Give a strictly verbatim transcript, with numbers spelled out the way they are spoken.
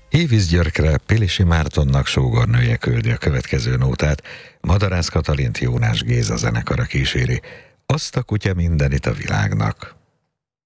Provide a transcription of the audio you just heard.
Évisz Györkre Pilisi Mártonnak sógornője küldi a következő nótát, Madarász Katalint Jónás Géza zenekara kíséri. Azt a kutya mindenit a világnak.